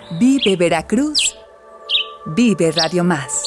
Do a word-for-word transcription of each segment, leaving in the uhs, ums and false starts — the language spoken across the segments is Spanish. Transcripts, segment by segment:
Vive Veracruz. Vive Radio Más.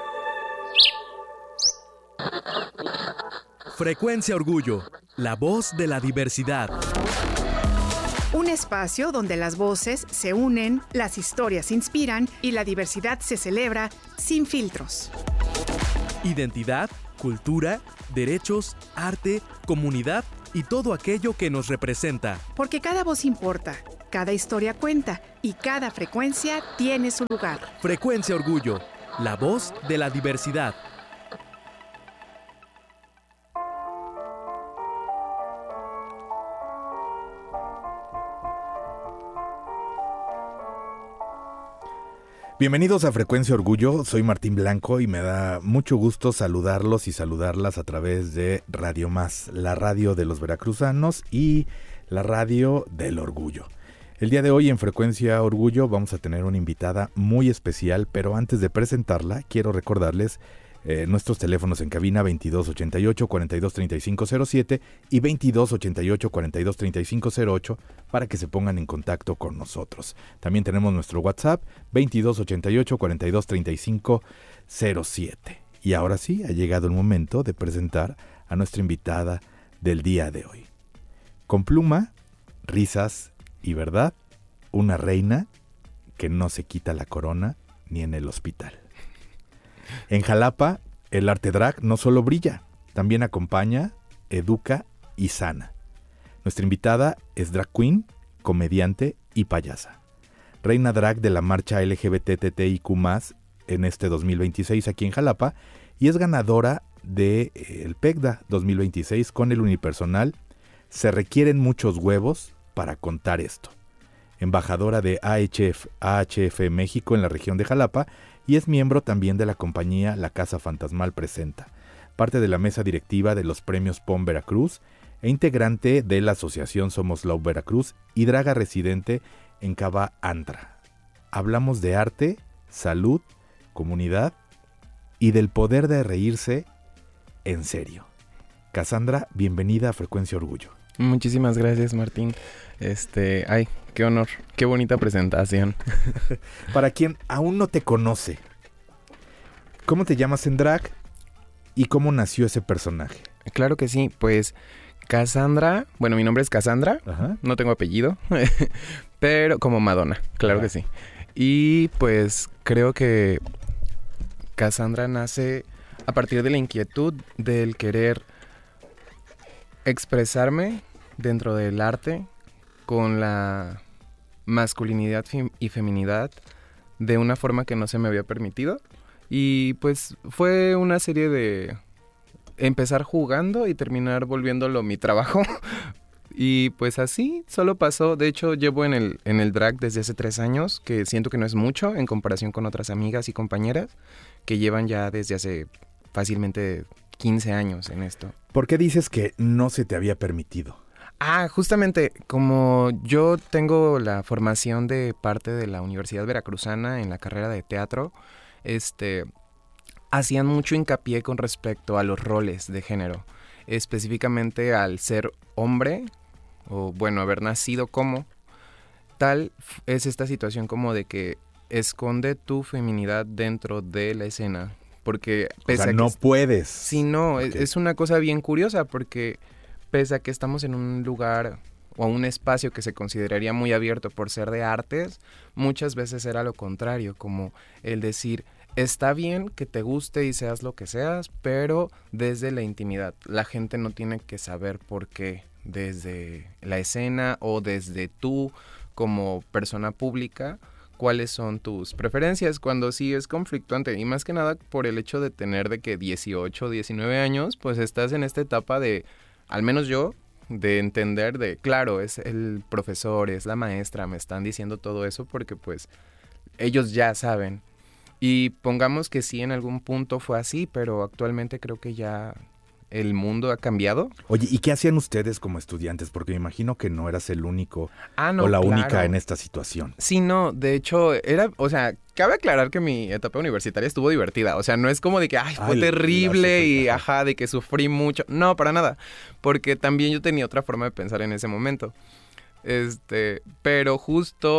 Frecuencia Orgullo, la voz de la diversidad. Un espacio donde las voces se unen, las historias se inspiran y la diversidad se celebra sin filtros. Identidad, cultura, derechos, arte, comunidad y todo aquello que nos representa. Porque cada voz importa, cada historia cuenta y cada frecuencia tiene su lugar. Frecuencia Orgullo, la voz de la diversidad. Bienvenidos a Frecuencia Orgullo, soy Martín Blanco y me da mucho gusto saludarlos y saludarlas a través de Radio Más, la radio de los veracruzanos y la radio del orgullo. El día de hoy en Frecuencia Orgullo vamos a tener una invitada muy especial, pero antes de presentarla quiero recordarles eh, nuestros teléfonos en cabina veintidós ochenta y ocho, cuarenta y dos treinta y cinco cero siete y veintidós ochenta y ocho, cuarenta y dos treinta y cinco cero ocho para que se pongan en contacto con nosotros. También tenemos nuestro WhatsApp veintidós ochenta y ocho, cuarenta y dos treinta y cinco cero siete. Y ahora sí, ha llegado el momento de presentar a nuestra invitada del día de hoy. Con pluma, risas y verdad, una reina que no se quita la corona ni en el hospital. En Jalapa, el arte drag no solo brilla, también acompaña, educa y sana. Nuestra invitada es drag queen, comediante y payasa. Reina drag de la marcha L G B T T I Q más, en este dos mil veintiséis aquí en Jalapa, y es ganadora del eh, P E C D A dos mil veintiséis con el unipersonal Se requieren muchos huevos para contar esto. Embajadora de A H F, A H F México en la región de Jalapa y es miembro también de la compañía La Casa Fantasmal Presenta, parte de la mesa directiva de los premios P O M Veracruz e integrante de la asociación Somos Love Veracruz y draga residente en Cava Antra. Hablamos de arte, salud, comunidad y del poder de reírse en serio. Cassandra, bienvenida a Frecuencia Orgullo. Muchísimas gracias, Martín. Este, ay, qué honor, qué bonita presentación. Para quien aún no te conoce, ¿cómo te llamas en drag y cómo nació ese personaje? Claro que sí, pues Cassandra, bueno, mi nombre es Cassandra, Ajá. No tengo apellido, pero como Madonna, claro Ajá. que sí. Y pues creo que Cassandra nace a partir de la inquietud del querer expresarme dentro del arte con la masculinidad y feminidad de una forma que no se me había permitido. Y pues fue una serie de empezar jugando y terminar volviéndolo mi trabajo. Y pues así solo pasó. De hecho, llevo en el, en el drag desde hace tres años, que siento que no es mucho en comparación con otras amigas y compañeras que llevan ya desde hace fácilmente quince años en esto. ¿Por qué dices que no se te había permitido? Ah, justamente como yo tengo la formación de parte de la Universidad Veracruzana en la carrera de teatro, este, hacían mucho hincapié con respecto a los roles de género, específicamente al ser hombre, o bueno, haber nacido como tal, es esta situación como de que esconde tu feminidad dentro de la escena. Porque pese o sea, a no que, puedes. Sí, no, okay. es, es una cosa bien curiosa porque pese a que estamos en un lugar o un espacio que se consideraría muy abierto por ser de artes, muchas veces era lo contrario, como el decir, está bien que te guste y seas lo que seas, pero desde la intimidad. La gente no tiene que saber por qué desde la escena o desde tú como persona pública, cuáles son tus preferencias, cuando sí es conflictuante, y más que nada por el hecho de tener de que dieciocho, diecinueve años, pues estás en esta etapa de, al menos yo, de entender de, claro, es el profesor, es la maestra, me están diciendo todo eso porque pues ellos ya saben. Y pongamos que sí en algún punto fue así, pero actualmente creo que ya el mundo ha cambiado. Oye, ¿y qué hacían ustedes como estudiantes? Porque me imagino que no eras el único ah, no, o la claro. única en esta situación. Sí, no, de hecho, era, o sea, cabe aclarar que mi etapa universitaria estuvo divertida. O sea, no es como de que, ay, fue ay, terrible y, ajá, de que sufrí mucho. No, para nada. Porque también yo tenía otra forma de pensar en ese momento. Este, pero justo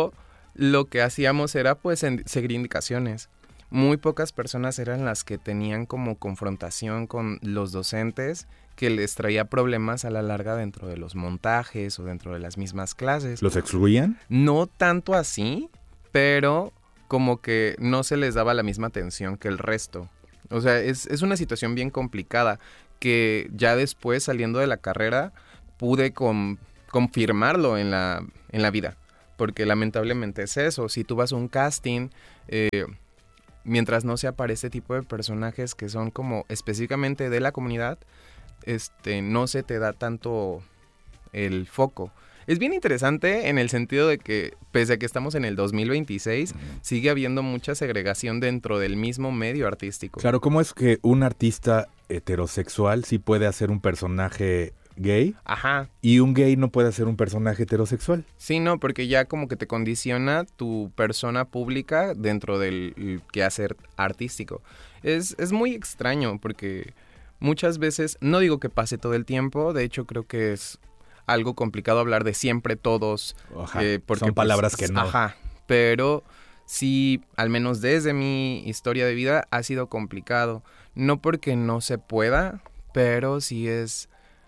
lo que hacíamos era pues en, seguir indicaciones. Muy pocas personas eran las que tenían como confrontación con los docentes, que les traía problemas a la larga dentro de los montajes o dentro de las mismas clases. ¿Los excluían? No tanto así, pero como que no se les daba la misma atención que el resto. O sea, es, es una situación bien complicada que ya después, saliendo de la carrera, pude con, confirmarlo en la, en la vida. Porque lamentablemente es eso. Si tú vas a un casting, eh, mientras no sea para este tipo de personajes que son como específicamente de la comunidad, este, no se te da tanto el foco. Es bien interesante en el sentido de que, pese a que estamos en el dos mil veintiséis, uh-huh. sigue habiendo mucha segregación dentro del mismo medio artístico. Claro, ¿cómo es que un artista heterosexual sí puede hacer un personaje gay? Ajá. Y un gay no puede hacer un personaje heterosexual. Sí, no, porque ya como que te condiciona tu persona pública dentro del quehacer artístico. Es, es muy extraño porque muchas veces, no digo que pase todo el tiempo, de hecho creo que es algo complicado hablar de siempre todos. Ajá, eh, porque, son palabras pues, que no. Ajá, pero sí, al menos desde mi historia de vida ha sido complicado. No porque no se pueda, pero sí es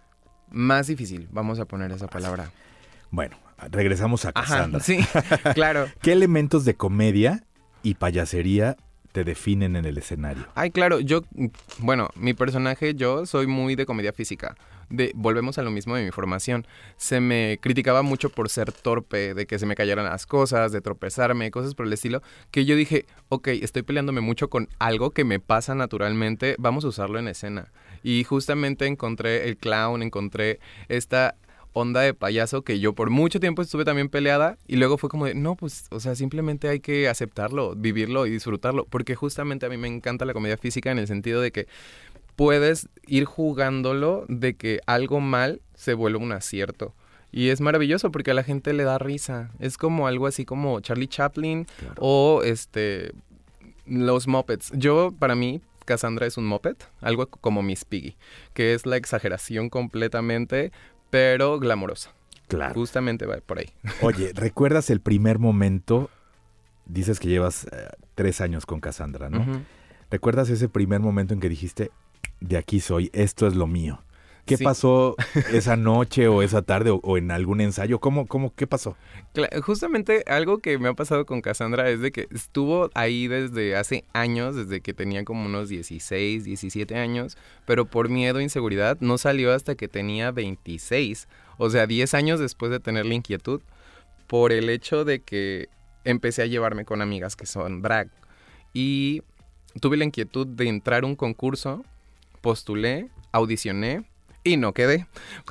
más difícil, vamos a poner esa palabra. Bueno, regresamos a Cassandra. Ajá, sí, claro. ¿Qué elementos de comedia y payasería te definen en el escenario? Ay, claro, yo, bueno, mi personaje, yo soy muy de comedia física. De, volvemos a lo mismo de mi formación. Se me criticaba mucho por ser torpe, de que se me cayeran las cosas, de tropezarme, cosas por el estilo, que yo dije, ok, estoy peleándome mucho con algo que me pasa naturalmente, vamos a usarlo en escena. Y justamente encontré el clown, encontré esta onda de payaso que yo por mucho tiempo estuve también peleada y luego fue como de, no, pues, o sea, simplemente hay que aceptarlo, vivirlo y disfrutarlo, porque justamente a mí me encanta la comedia física en el sentido de que puedes ir jugándolo de que algo mal se vuelve un acierto. Y es maravilloso porque a la gente le da risa. Es como algo así como Charlie Chaplin, claro. o este los Muppets. Yo, para mí, Cassandra es un Muppet, algo como Miss Piggy, que es la exageración completamente, pero glamorosa. Claro. Justamente va por ahí. Oye, ¿recuerdas el primer momento? Dices que llevas eh, tres años con Cassandra, ¿no? Uh-huh. ¿Recuerdas ese primer momento en que dijiste, de aquí soy, esto es lo mío? ¿Qué sí. pasó esa noche o esa tarde o, o en algún ensayo? ¿Cómo, cómo, qué pasó? Justamente algo que me ha pasado con Cassandra es de que estuvo ahí desde hace años, desde que tenía como unos dieciséis, diecisiete años, pero por miedo e inseguridad no salió hasta que tenía veintiséis, o sea, diez años después de tener la inquietud, por el hecho de que empecé a llevarme con amigas que son drag. Y tuve la inquietud de entrar a un concurso, postulé, audicioné, y no quedé,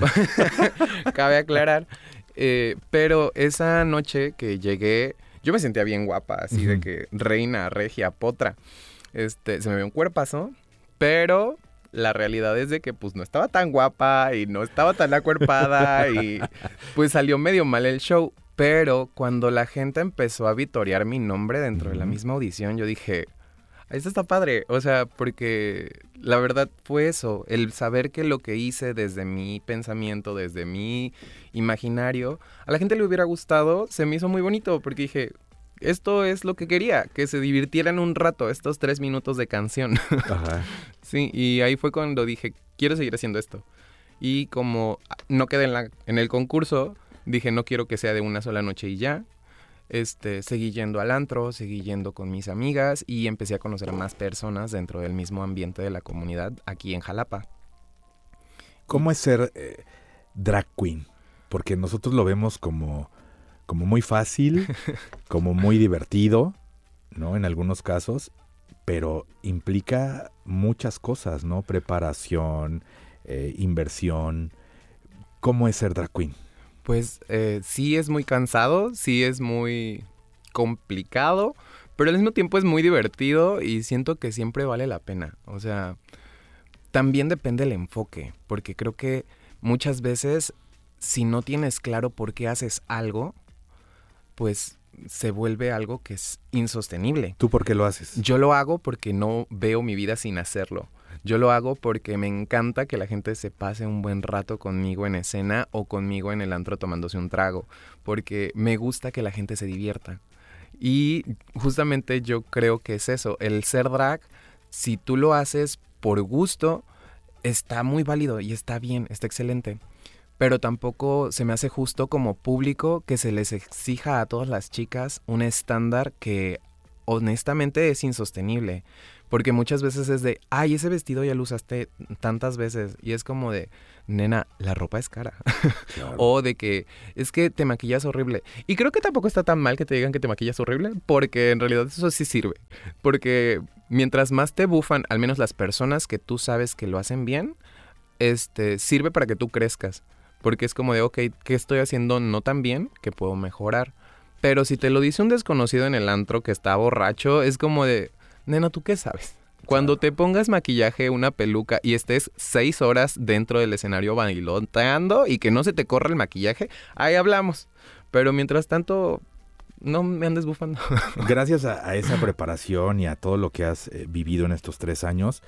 cabe aclarar, eh, pero esa noche que llegué, yo me sentía bien guapa, así uh-huh. de que reina, regia, potra, este, se me vio un cuerpazo, pero la realidad es de que pues no estaba tan guapa y no estaba tan acuerpada y pues salió medio mal el show, pero cuando la gente empezó a vitorear mi nombre dentro uh-huh. de la misma audición, yo dije, esto está padre, o sea, porque la verdad fue eso, el saber que lo que hice desde mi pensamiento, desde mi imaginario, a la gente le hubiera gustado, se me hizo muy bonito, porque dije, esto es lo que quería, que se divirtieran un rato, estos tres minutos de canción. Ajá. Sí, y ahí fue cuando dije, quiero seguir haciendo esto. Y como no quedé en, la, en el concurso, dije, no quiero que sea de una sola noche y ya. Este, seguí yendo al antro, seguí yendo con mis amigas y empecé a conocer a más personas dentro del mismo ambiente de la comunidad aquí en Jalapa. ¿Cómo es ser eh, drag queen? Porque nosotros lo vemos como, como muy fácil, como muy divertido, ¿no? En algunos casos, pero implica muchas cosas, ¿no? Preparación, eh, inversión. ¿Cómo es ser drag queen? Pues eh, sí es muy cansado, sí es muy complicado, pero al mismo tiempo es muy divertido y siento que siempre vale la pena. O sea, también depende el enfoque, porque creo que muchas veces si no tienes claro por qué haces algo, pues se vuelve algo que es insostenible. ¿Tú por qué lo haces? Yo lo hago porque no veo mi vida sin hacerlo. Yo lo hago porque me encanta que la gente se pase un buen rato conmigo en escena o conmigo en el antro tomándose un trago, porque me gusta que la gente se divierta. Y justamente yo creo que es eso, el ser drag, si tú lo haces por gusto, está muy válido y está bien, está excelente. Pero tampoco se me hace justo como público que se les exija a todas las chicas un estándar que honestamente es insostenible. Porque muchas veces es de, ay, ese vestido ya lo usaste tantas veces. Y es como de, nena, la ropa es cara. Claro. O de que, es que te maquillas horrible. Y creo que tampoco está tan mal que te digan que te maquillas horrible, porque en realidad eso sí sirve. Porque mientras más te bufan, al menos las personas que tú sabes que lo hacen bien, este, sirve para que tú crezcas. Porque es como de, ok, ¿qué estoy haciendo no tan bien que puedo mejorar? Pero si te lo dice un desconocido en el antro que está borracho, es como de, nena, ¿tú qué sabes? Cuando te pongas maquillaje, una peluca y estés seis horas dentro del escenario bailoteando y que no se te corra el maquillaje, ahí hablamos. Pero mientras tanto, no me andes bufando. Gracias a, a esa preparación y a todo lo que has eh, vivido en estos tres años,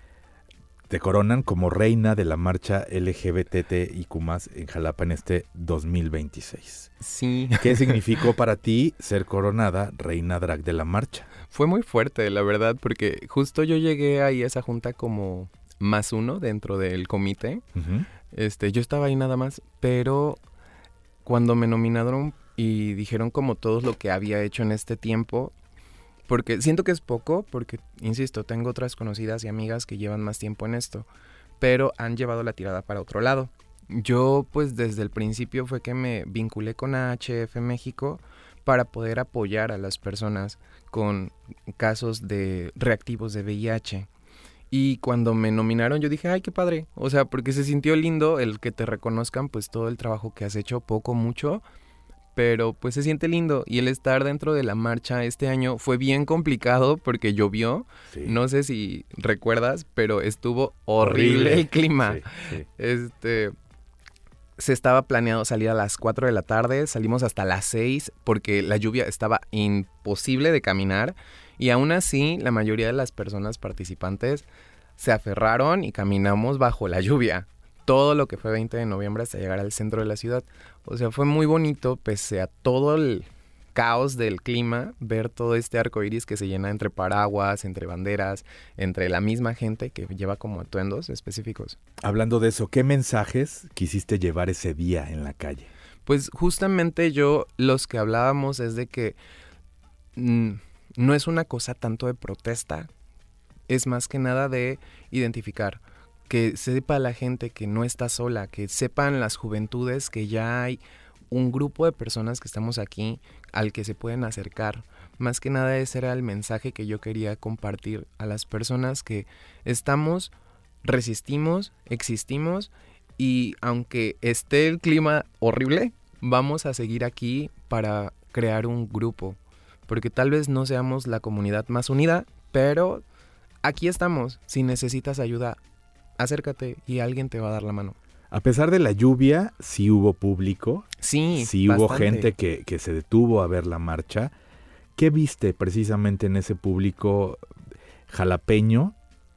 te coronan como reina de la marcha L G B T T I Q más, en Jalapa en este dos mil veintiséis. Sí. ¿Qué significó para ti ser coronada reina drag de la marcha? Fue muy fuerte, la verdad, porque justo yo llegué ahí a esa junta como más uno dentro del comité. Uh-huh. Este, yo estaba ahí nada más, pero cuando me nominaron y dijeron como todo lo que había hecho en este tiempo, porque siento que es poco, porque, insisto, tengo otras conocidas y amigas que llevan más tiempo en esto, pero han llevado la tirada para otro lado. Yo, pues, desde el principio fue que me vinculé con A H F México para poder apoyar a las personas con casos de reactivos de V I H. Y cuando me nominaron yo dije, ay, qué padre. O sea, porque se sintió lindo el que te reconozcan pues todo el trabajo que has hecho, poco, mucho, pero pues se siente lindo. Y el estar dentro de la marcha este año fue bien complicado porque llovió. Sí. No sé si recuerdas, pero estuvo horrible, horrible. El clima. Sí, sí. Este... Se estaba planeado salir a las cuatro de la tarde, salimos hasta las seis porque la lluvia estaba imposible de caminar y aún así la mayoría de las personas participantes se aferraron y caminamos bajo la lluvia. Todo lo que fue veinte de noviembre hasta llegar al centro de la ciudad. O sea, fue muy bonito pese a todo el caos del clima, ver todo este arco iris que se llena entre paraguas, entre banderas, entre la misma gente que lleva como atuendos específicos. Hablando de eso, ¿qué mensajes quisiste llevar ese día en la calle? Pues justamente yo, los que hablábamos es de que mmm, no es una cosa tanto de protesta, es más que nada de identificar, que sepa la gente que no está sola, que sepan las juventudes que ya hay un grupo de personas que estamos aquí al que se pueden acercar. Más que nada ese era el mensaje que yo quería compartir a las personas, que estamos, resistimos, existimos y aunque esté el clima horrible, vamos a seguir aquí para crear un grupo. Porque tal vez no seamos la comunidad más unida, pero aquí estamos. Si necesitas ayuda, acércate y alguien te va a dar la mano. A pesar de la lluvia, sí hubo público. Sí, sí hubo gente que, que se detuvo a ver la marcha. ¿Qué viste precisamente en ese público jalapeño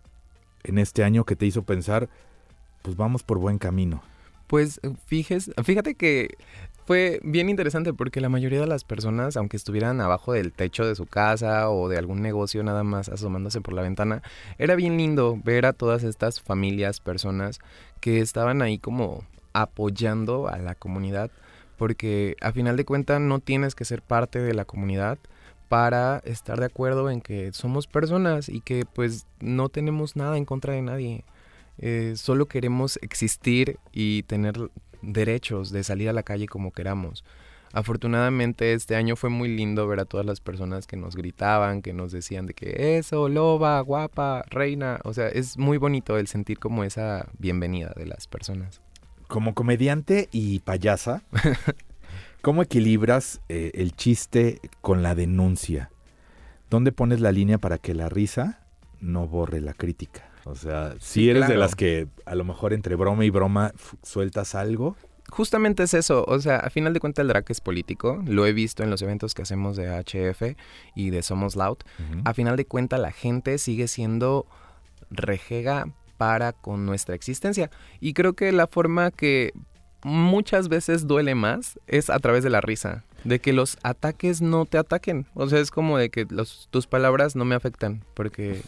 en este año que te hizo pensar, pues vamos por buen camino? Pues fíjese, fíjate que fue bien interesante porque la mayoría de las personas, aunque estuvieran abajo del techo de su casa o de algún negocio nada más asomándose por la ventana, era bien lindo ver a todas estas familias, personas que estaban ahí como apoyando a la comunidad, porque a final de cuentas no tienes que ser parte de la comunidad para estar de acuerdo en que somos personas y que pues no tenemos nada en contra de nadie. Eh, solo queremos existir y tener derechos de salir a la calle como queramos. Afortunadamente este año fue muy lindo ver a todas las personas que nos gritaban, que nos decían de que eso, loba, guapa, reina. O sea, es muy bonito el sentir como esa bienvenida de las personas. Como comediante y payasa, ¿cómo equilibras eh, el chiste con la denuncia? ¿Dónde pones la línea para que la risa no borre la crítica? O sea, si sí, eres claro. de las que a lo mejor entre broma y broma f- sueltas algo. Justamente es eso, o sea, a final de cuentas el drag es político, lo he visto en los eventos que hacemos de A H F y de Somos Loud. Uh-huh. A final de cuentas la gente sigue siendo rejega para con nuestra existencia y creo que la forma que muchas veces duele más es a través de la risa. de que los ataques no te ataquen. O sea, es como de que los, tus palabras no me afectan porque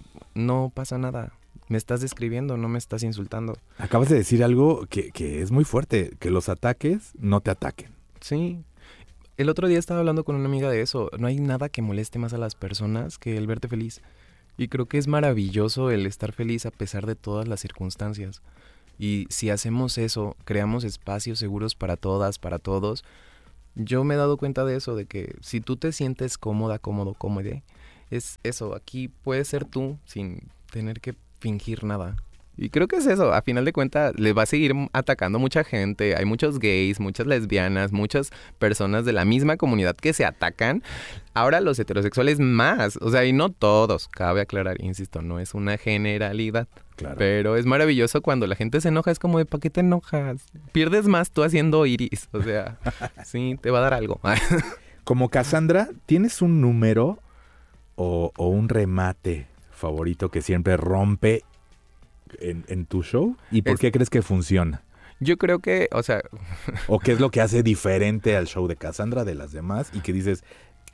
no pasa nada. Me estás describiendo, no me estás insultando. Acabas de decir algo que, que es muy fuerte, que los ataques no te ataquen. Sí. El otro día estaba hablando con una amiga de eso. No hay nada que moleste más a las personas que el verte feliz. Y creo que es maravilloso el estar feliz a pesar de todas las circunstancias. Y si hacemos eso, creamos espacios seguros para todas, para todos. Yo me he dado cuenta de eso, de que si tú te sientes cómoda, cómodo, cómode, es eso, aquí puedes ser tú sin tener que fingir nada. Y creo que es eso, a final de cuentas le va a seguir atacando mucha gente, hay muchos gays, muchas lesbianas, muchas personas de la misma comunidad que se atacan. Ahora los heterosexuales más, o sea, y no todos, cabe aclarar, insisto, no es una generalidad. Claro. Pero es maravilloso cuando la gente se enoja, es como de, ¿para qué te enojas? Pierdes más tú haciendo iris, o sea, sí, te va a dar algo. Como Cassandra, ¿tienes un número o, o un remate favorito que siempre rompe en, en tu show? ¿Y por es, qué crees que funciona? Yo creo que, o sea... ¿O qué es lo que hace diferente al show de Cassandra de las demás? Y que dices...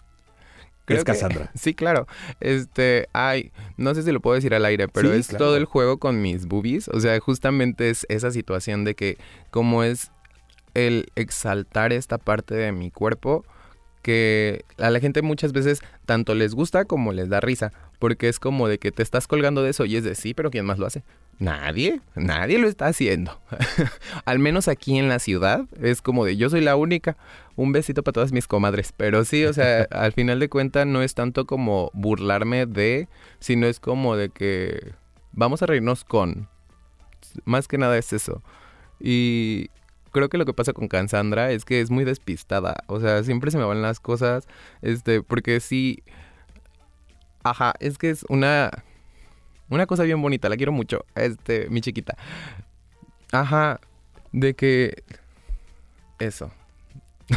Creo es Cassandra. Que, sí, claro. Este, ay, no sé si lo puedo decir al aire, pero sí, es claro. Todo el juego con mis boobies. O sea, justamente es esa situación de que como es el exaltar esta parte de mi cuerpo, que a la gente muchas veces tanto les gusta como les da risa. Porque es como de que te estás colgando de eso y es de sí, pero ¿quién más lo hace? Nadie, nadie lo está haciendo. Al menos aquí en la ciudad es como de yo soy la única. Un besito para todas mis comadres. Pero sí, o sea, al final de cuentas no es tanto como burlarme de, sino es como de que vamos a reírnos con. Más que nada es eso. Y creo que lo que pasa con Cassandra es que es muy despistada. O sea, siempre se me van las cosas, este, porque sí... Ajá, es que es una una cosa bien bonita, la quiero mucho, este, mi chiquita. Ajá, de que eso. Sí.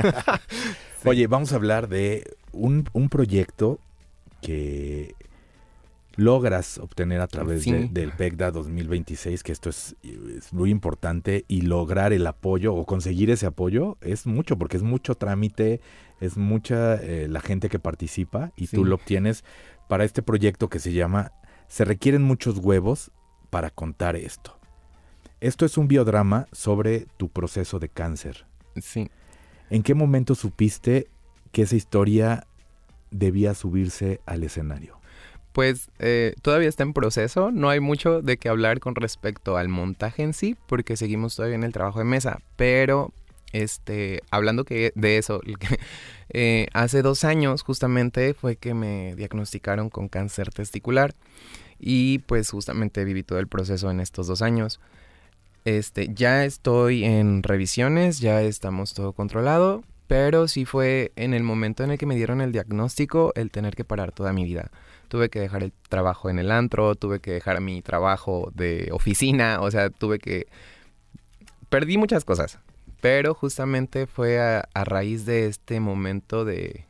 Oye, vamos a hablar de un, un proyecto que logras obtener a través sí. de, del PECDA dos mil veintiséis, que esto es, es muy importante, y lograr el apoyo o conseguir ese apoyo es mucho, porque es mucho trámite, es mucha eh, la gente que participa y sí. tú lo obtienes para este proyecto que se llama Se requieren muchos huevos para contar esto. Esto es un biodrama sobre tu proceso de cáncer. Sí. ¿En qué momento supiste que esa historia debía subirse al escenario? Pues eh, todavía está en proceso, no hay mucho de qué hablar con respecto al montaje en sí, porque seguimos todavía en el trabajo de mesa, pero este, hablando que de eso, eh, hace dos años justamente fue que me diagnosticaron con cáncer testicular y pues justamente viví todo el proceso en estos dos años. Este, ya estoy en revisiones, ya estamos todo controlado, pero sí fue en el momento en el que me dieron el diagnóstico el tener que parar toda mi vida. Tuve que dejar el trabajo en el antro, tuve que dejar mi trabajo de oficina, o sea, tuve que... Perdí muchas cosas, pero justamente fue a, a raíz de este momento de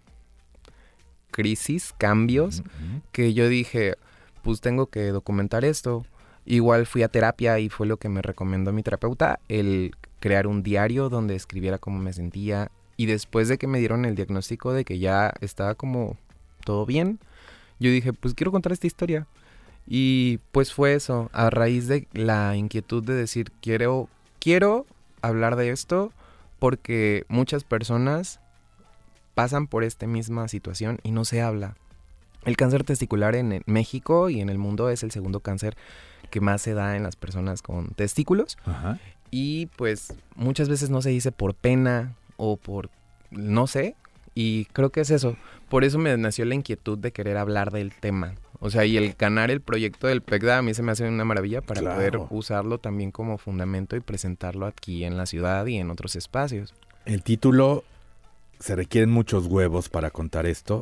crisis, cambios, uh-huh. que yo dije, pues tengo que documentar esto. Igual fui a terapia y fue lo que me recomendó mi terapeuta, el crear un diario donde escribiera cómo me sentía. Y después de que me dieron el diagnóstico de que ya estaba como todo bien, yo dije, pues quiero contar esta historia. Y pues fue eso, a raíz de la inquietud de decir, quiero, quiero hablar de esto porque muchas personas pasan por esta misma situación y no se habla. El cáncer testicular en México y en el mundo es el segundo cáncer que más se da en las personas con testículos. Ajá. Y pues muchas veces no se dice por pena o por no sé. Y creo que es eso. Por eso me nació la inquietud de querer hablar del tema. O sea, y el ganar el proyecto del PECDA a mí se me hace una maravilla para claro. poder usarlo también como fundamento y presentarlo aquí en la ciudad y en otros espacios. El título, Se requieren muchos huevos para contar esto,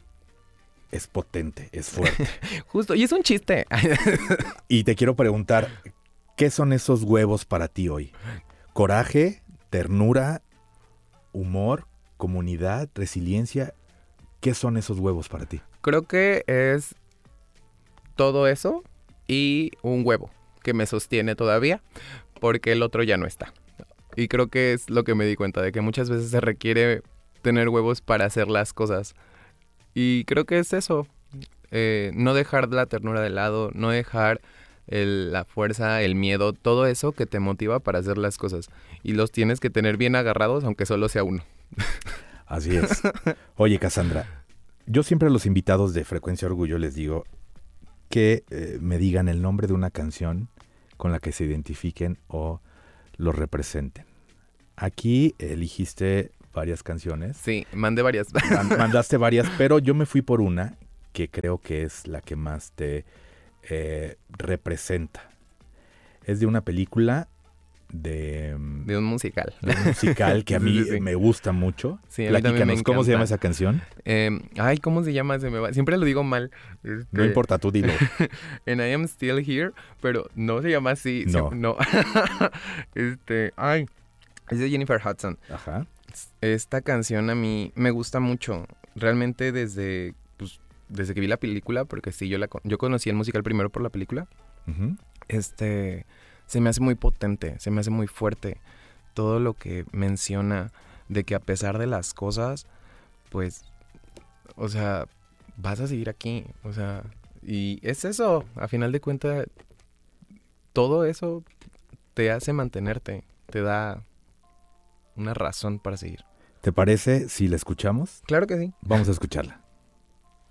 es potente, es fuerte. Justo, y es un chiste. Y te quiero preguntar, ¿qué son esos huevos para ti hoy? ¿Coraje, ternura, humor, comunidad, resiliencia? ¿Qué son esos huevos para ti? Creo que es todo eso y un huevo que me sostiene todavía porque el otro ya no está. Y creo que es lo que me di cuenta de que muchas veces se requiere tener huevos para hacer las cosas. Y creo que es eso, eh, no dejar la ternura de lado, no dejar el, la fuerza, el miedo, todo eso que te motiva para hacer las cosas. Y los tienes que tener bien agarrados, aunque solo sea uno. Así es. Oye, Cassandra, yo siempre a los invitados de Frecuencia Orgullo les digo que eh, me digan el nombre de una canción con la que se identifiquen o lo representen. Aquí eligiste varias canciones. Sí, mandé varias. Mandaste varias, pero yo me fui por una que creo que es la que más te eh, representa. Es de una película de... De un musical. De un musical que a mí sí, sí. me gusta mucho. Sí, a mí también me encanta. ¿Cómo se llama esa canción? Eh, ay, ¿cómo se llama? Se me va. Siempre lo digo mal. Este... No importa, tú dilo. And I Am Still Here, pero no se llama así. No. Se... no. este, ay, es de Jennifer Hudson. Ajá. Esta canción a mí me gusta mucho. Realmente desde, pues, desde que vi la película, porque sí, yo, la, yo conocí el musical primero por la película. Uh-huh. Este... Se me hace muy potente, se me hace muy fuerte todo lo que menciona de que a pesar de las cosas, pues, o sea, vas a seguir aquí, o sea, y es eso, a final de cuentas, todo eso te hace mantenerte, te da una razón para seguir. ¿Te parece si la escuchamos? Claro que sí. Vamos a escucharla.